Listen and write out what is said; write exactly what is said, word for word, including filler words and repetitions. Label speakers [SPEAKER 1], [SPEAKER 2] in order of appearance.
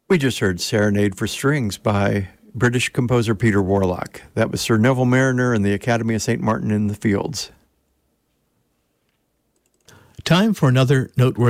[SPEAKER 1] We just heard Serenade for Strings by British composer Peter Warlock. That was Sir Neville Mariner and the Academy of Saint Martin in the Fields.
[SPEAKER 2] Time for another noteworthy